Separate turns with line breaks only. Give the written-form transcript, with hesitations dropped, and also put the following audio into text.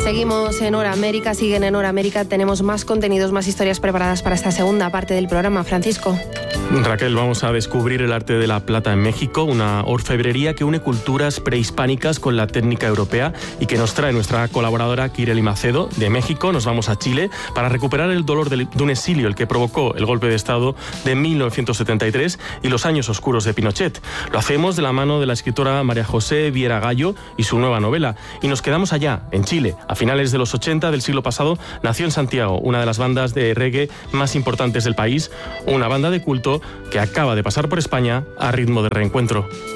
Seguimos en Hora América, siguen en Hora América. Tenemos más contenidos, más historias preparadas para esta segunda parte del programa. Francisco.
Raquel, vamos a descubrir el arte de la plata en México, una orfebrería que une culturas prehispánicas con la técnica europea y que nos trae nuestra colaboradora Kireli Macedo. De México nos vamos a Chile para recuperar el dolor de un exilio, el que provocó el golpe de Estado de 1973 y los años oscuros de Pinochet. Lo hacemos de la mano de la escritora María José Viera Gallo y su nueva novela. Y nos quedamos allá, en Chile. A finales de los 80 del siglo pasado nació en Santiago una de las bandas de reggae más importantes del país, una banda de culto que acaba de pasar por España a ritmo de reencuentro.